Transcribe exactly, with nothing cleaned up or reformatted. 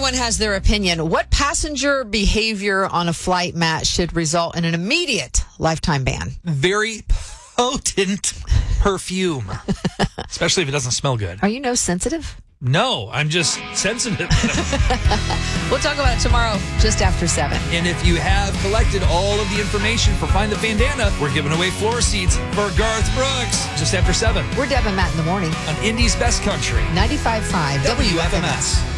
Everyone has their opinion. What passenger behavior on a flight, Matt, should result in an immediate lifetime ban? Very potent perfume, especially if it doesn't smell good. Are you nose sensitive? No, I'm just sensitive. We'll talk about it tomorrow, just after seven. And if you have collected all of the information for Find the Bandana, we're giving away floor seats for Garth Brooks just after seven We're Deb and Matt in the morning. on Indy's Best Country, ninety-five point five W F M S.